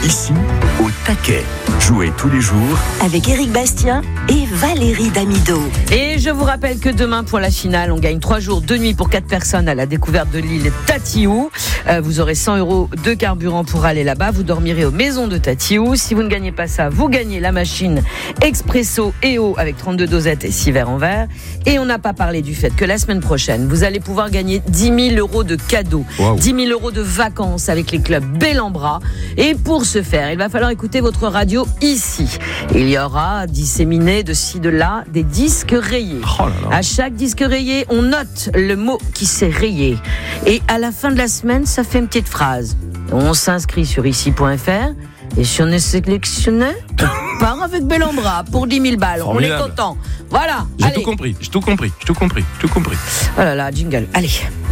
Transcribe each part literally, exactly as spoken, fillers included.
Ici, au taquet. Jouez tous les jours avec Éric Bastien et Valérie Damido. Et je vous rappelle que demain, pour la finale, on gagne trois jours, deux nuits pour quatre personnes à la découverte de l'île Tatiou. Euh, vous aurez cent euros de carburant pour aller là-bas. Vous dormirez aux maisons de Tatiou. Si vous ne gagnez pas ça, vous gagnez la machine Expresso E O avec trente-deux dosettes et six verres en verre. Et on n'a pas parlé du fait que la semaine prochaine, vous allez pouvoir gagner dix mille euros de cadeaux. Wow. dix mille euros de vacances avec les clubs Bel-en-Bras. Et pour ce faire, il va falloir écouter votre radio ici. Il y aura disséminé de ci, de là, des disques rayés. Oh là là. À chaque disque rayé, on note le mot qui s'est rayé. Et à la fin de la semaine, ça fait une petite phrase. On s'inscrit sur ici point f r et si on est sélectionné, on part avec Bel-en-Bras pour dix mille balles. Formidable. On est content. Voilà. J'ai allez. tout compris, j'ai tout compris, j'ai tout compris, j'ai tout compris. Oh là là, jingle. Allez.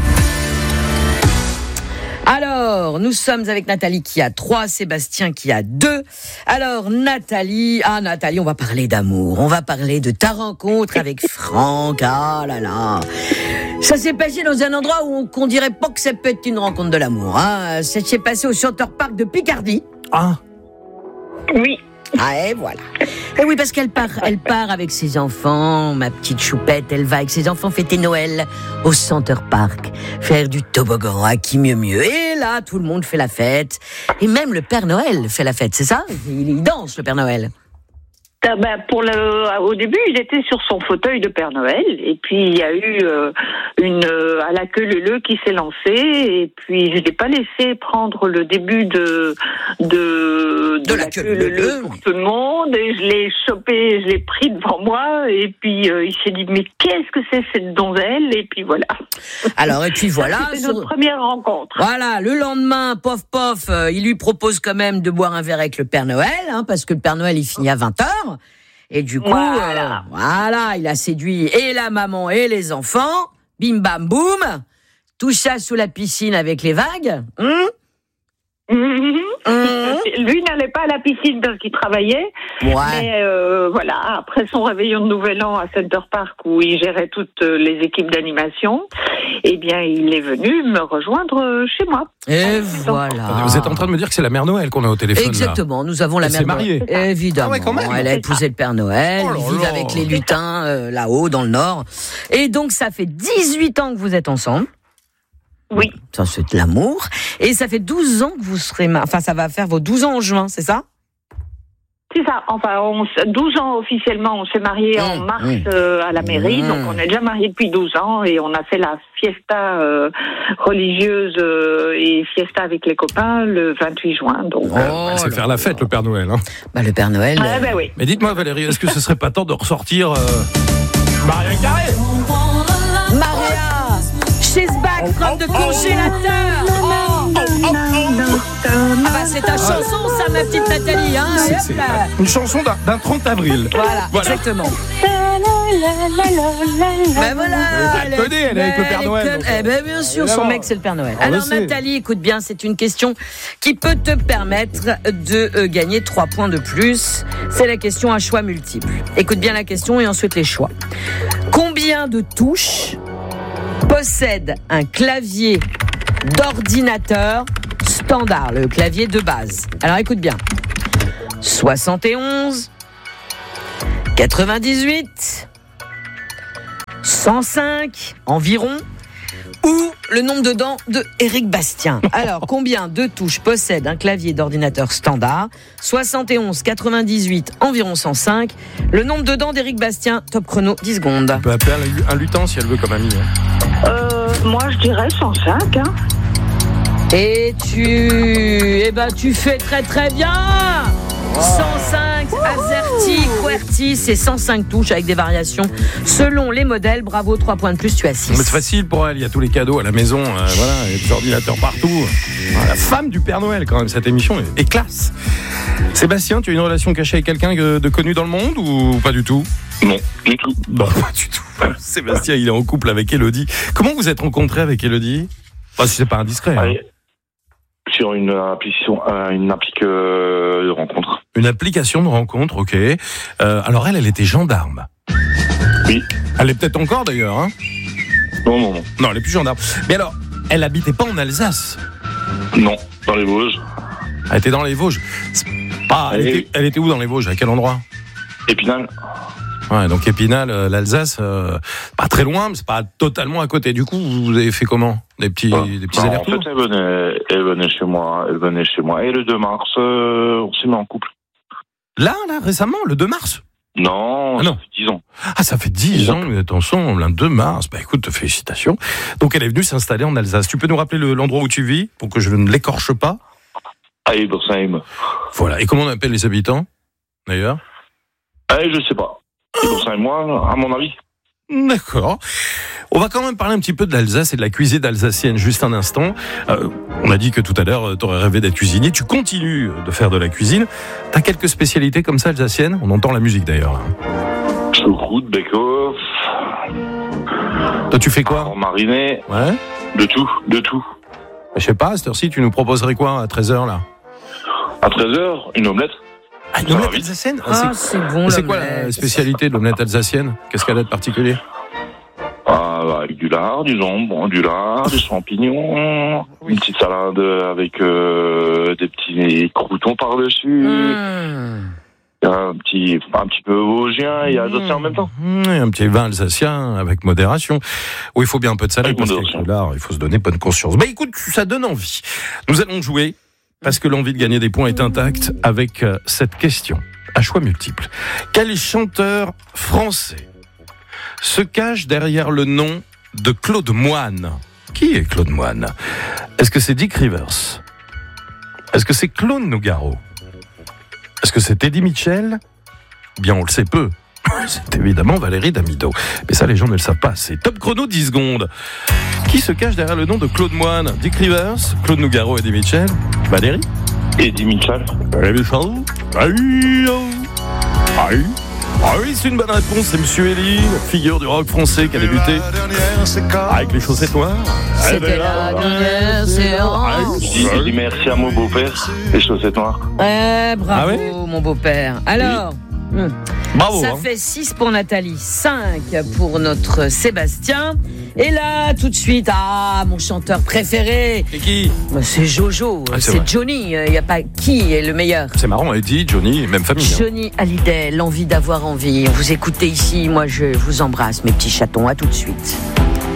Alors, nous sommes avec Nathalie qui a trois, Sébastien qui a deux. Alors, Nathalie, ah Nathalie, on va parler d'amour. On va parler de ta rencontre avec Franck. Ah là là. Ça s'est passé dans un endroit où on, qu'on dirait pas que ça peut être une rencontre de l'amour. Hein. Ça s'est passé au Center Park de Picardie. Ah. Oui. Ah et voilà. Et oui, parce qu'elle part, elle part avec ses enfants, ma petite choupette, elle va avec ses enfants fêter Noël au Center Park, faire du toboggan, à qui mieux mieux. Et là, tout le monde fait la fête. Et même le Père Noël fait la fête, c'est ça ? Il, il danse, le Père Noël. Ah ben pour le, au début, il était sur son fauteuil de Père Noël, et puis il y a eu euh, une euh, à la queue leu-leu qui s'est lancée, et puis je l'ai pas laissé prendre le début de de, de, de la, la queue leu-leu pour tout le monde, et je l'ai chopé, je l'ai pris devant moi, et puis euh, il s'est dit mais qu'est-ce que c'est cette donzelle, et puis voilà. Alors et puis voilà. C'était notre première rencontre. Voilà, le lendemain, pof pof, euh, il lui propose quand même de boire un verre avec le Père Noël, hein, parce que le Père Noël il finit à vingt heures. Et du coup, voilà. Euh, voilà, il a séduit et la maman et les enfants. Bim bam boum. Tout ça sous la piscine avec les vagues. Hum Mmh. Mmh. Lui n'allait pas à la piscine parce qu'il travaillait. Ouais. Mais euh, voilà, après son réveillon de Nouvel An à Center Park où il gérait toutes les équipes d'animation, eh bien il est venu me rejoindre chez moi. Et voilà. Vous êtes en train de me dire que c'est la Mère Noël qu'on a au téléphone. Exactement, là. nous avons la Elle Mère Noël. Mariée. Évidemment. Ah ouais, quand même. Elle a épousé le Père Noël, oh là ils vivent là. avec les lutins euh, là-haut dans le nord. Et donc ça fait dix-huit ans que vous êtes ensemble. Oui. Ça, c'est de l'amour. Et ça fait douze ans que vous serez... Ma... Enfin, ça va faire vos douze ans en juin, c'est ça ? C'est ça. Enfin, on, douze ans officiellement. On s'est mariés mmh, en mars mmh. euh, à la mairie. Mmh. Donc, on est déjà mariés depuis douze ans. Et on a fait la fiesta euh, religieuse euh, et fiesta avec les copains le vingt-huit juin. Donc, oh, euh, c'est faire la fête, le Père Noël. Hein. Bah, le Père Noël... Ah, bah, oui. Mais dites-moi, Valérie, est-ce que ce serait pas temps de ressortir euh... Maria Carré ? Maria, she's back from the congélateur. Oh, oh, oh, oh. Ah bah c'est ta chanson, ça, ma petite Nathalie. Hein, c'est, c'est une chanson d'un, d'un trente avril. Voilà, voilà. Exactement. Ben voilà. Elle connaît, elle est avec le Père Noël. Donc, eh ben bien sûr, son mec c'est le Père Noël. Alors Nathalie, écoute bien, c'est une question qui peut te permettre de euh, gagner trois points de plus. C'est la question à choix multiples. Écoute bien la question et ensuite les choix. Combien de touches possède un clavier d'ordinateur standard, le clavier de base? Alors écoute bien. soixante et onze, quatre-vingt-dix-huit, cent cinq environ, ou le nombre de dents de Éric Bastien. Alors, combien de touches possède un clavier d'ordinateur standard? soixante et onze, quatre-vingt-dix-huit, environ cent cinq. Le nombre de dents d'Éric Bastien, top chrono, dix secondes. On peut appeler un lutin si elle veut comme ami. Hein. Euh, moi, je dirais cent cinq. Hein. Et tu... Eh ben, tu fais très très bien. cent cinq, AZERTY, QWERTY, c'est cent cinq touches avec des variations selon les modèles. Bravo, trois points de plus, tu as six. Mais c'est facile pour elle, il y a tous les cadeaux à la maison, euh, voilà, il y a des ordinateurs partout. Voilà, la femme du Père Noël, quand même, cette émission est, est classe. Sébastien, tu as une relation cachée avec quelqu'un de, de connu dans le monde ou pas du tout? Non, du tout. Bon, pas du tout. Sébastien, il est en couple avec Élodie. Comment vous êtes rencontrés avec Élodie? Enfin, si c'est pas indiscret. Hein. Sur une application, une application de rencontre. Une application de rencontre, ok. Euh, alors elle, elle était gendarme. Oui. Elle est peut-être encore d'ailleurs, hein? Non, non, non. Non, elle est plus gendarme. Mais alors, elle habitait pas en Alsace? Non, dans les Vosges. Elle était dans les Vosges. C'est pas, elle, Et- était, elle était où dans les Vosges? À quel endroit? Épinal. Ouais, donc Épinal, euh, l'Alsace, euh, pas très loin, mais c'est pas totalement à côté. Du coup, vous avez fait comment? Des petits, des petits Non, en allers-retours? fait, elle venait, elle venait chez moi, elle venait chez moi. Et le deux mars, euh, on s'est mis en couple. Là, là, récemment, le deux mars? Non, Ah ça non. fait dix ans. Ah, ça fait dix ans que vous êtes ensemble, le deux mars. Bah écoute, félicitations. Donc elle est venue s'installer en Alsace. Tu peux nous rappeler le- l'endroit où tu vis, pour que je ne l'écorche pas? À Ebersheim. Voilà. Et comment on appelle les habitants, d'ailleurs? Eh, je sais pas. Ebersheim, moi, à mon avis. D'accord. On va quand même parler un petit peu de l'Alsace et de la cuisine alsacienne juste un instant. Euh, on a dit que tout à l'heure, tu aurais rêvé d'être cuisinier. Tu continues de faire de la cuisine. Tu as quelques spécialités comme ça alsaciennes? On entend la musique d'ailleurs. Choucroute, bake-off, Toi, tu fais quoi? hareng mariné, Ouais. de tout, de tout. Je sais pas, à cette heure-ci, tu nous proposerais quoi à treize heures là? À treize heures, une omelette. Ah, une Ça va omelette vite. alsacienne? Ah, Ah, c'est- c'est bon. c'est quoi la l'omelette. spécialité de l'omelette alsacienne? Qu'est-ce qu'elle a de particulier? Ah, avec du lard, du jambon, du lard, des champignons, une petite salade avec euh, des petits croutons par-dessus, Mmh. un petit, un petit peu vosgien et alsacien en même temps. Mmh, et un petit vin alsacien avec modération. Oui, il faut bien un peu de salade Avec parce qu'avec modération. le lard, il faut se donner bonne conscience. Bah écoute, ça donne envie. Nous allons jouer parce que l'envie de gagner des points est intacte avec euh, cette question à choix multiples. Quel chanteur français se cache derrière le nom de Claude Moine? Qui est Claude Moine? Est-ce que c'est Dick Rivers? Est-ce que c'est Claude Nougaro? Est-ce que c'est Eddie Mitchell? Bien, on le sait peu. C'est évidemment Valérie Damido. Mais ça, les gens ne le savent pas. C'est Top Chrono, dix secondes. Qui se cache derrière le nom de Claude Moine? Dick Rivers, Claude Nougaro, Eddie Mitchell? Valérie? Eddie Mitchell. Valérie Mitchell? Aïe, aïe. Ah oui, c'est une bonne réponse. C'est Monsieur Elie, figure du rock français qui a débuté avec les chaussettes noires. C'était la dernière séance. Je dis, je dis merci à mon beau-père, les chaussettes noires. Ouais, bravo, Ah ouais mon beau-père. Alors, hum, Bravo. ça hein. fait six pour Nathalie, cinq pour notre Sébastien. Et là, tout de suite, ah, mon chanteur préféré, Et qui? bah, c'est Jojo, Ah, c'est c'est vrai. Johnny. Il n'y a pas qui est le meilleur. C'est marrant, Eddie, Johnny, même famille. hein. Johnny Hallyday, l'envie d'avoir envie. Vous écoutez ici, moi je vous embrasse, mes petits chatons. À tout de suite.